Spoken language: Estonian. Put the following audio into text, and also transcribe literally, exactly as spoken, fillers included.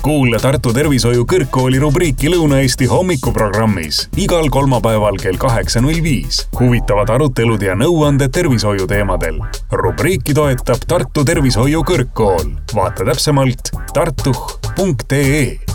Kuule Tartu Tervishoiu Kõrgkooli rubriiki Lõuna-Eesti hommikuprogrammis igal kolmapäeval kell kaheksa null viis. Huvitavad arutelud ja nõuanded tervishoiu teemadel. Rubriiki toetab Tartu Tervishoiu Kõrgkool. Vaata täpsemalt tartuh punkt ee.